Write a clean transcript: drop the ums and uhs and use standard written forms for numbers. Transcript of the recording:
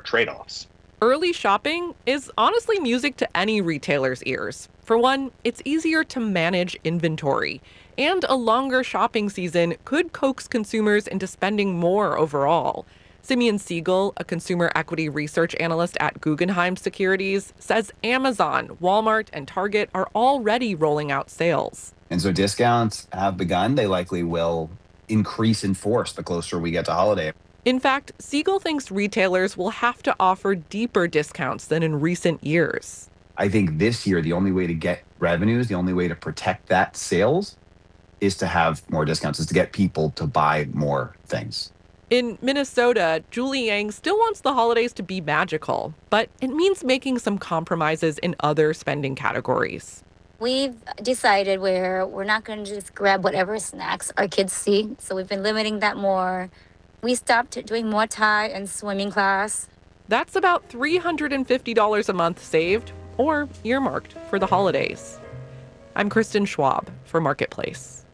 trade-offs. Early shopping is honestly music to any retailer's ears. For one, it's easier to manage inventory, and a longer shopping season could coax consumers into spending more overall. Simeon Siegel, a consumer equity research analyst at Guggenheim Securities, says Amazon, Walmart, and Target are already rolling out sales. And so discounts have begun. They likely will increase in force the closer we get to holiday. In fact, Siegel thinks retailers will have to offer deeper discounts than in recent years. I think this year, the only way to get revenues, the only way to protect that sales is to have more discounts, is to get people to buy more things. In Minnesota, Julie Yang still wants the holidays to be magical, but it means making some compromises in other spending categories. We've decided we're not going to just grab whatever snacks our kids see, so we've been limiting that more. We stopped doing Muay Thai and swimming class. That's about $350 a month saved or earmarked for the holidays. I'm Kristen Schwab for Marketplace.